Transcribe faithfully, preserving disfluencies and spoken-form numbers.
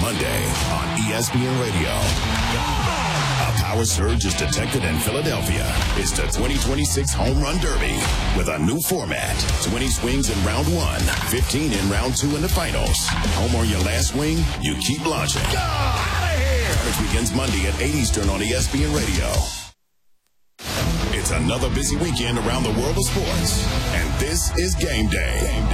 Monday on E S P N Radio. A power surge is detected in Philadelphia. It's the twenty twenty-six Home Run Derby with a new format. twenty swings in round one, fifteen in round two in the finals. Home on your last swing, you keep launching. Go! Out of here! Coverage begins Monday at eight Eastern on E S P N Radio. It's another busy weekend around the world of sports, and this is Game Day. Game Day.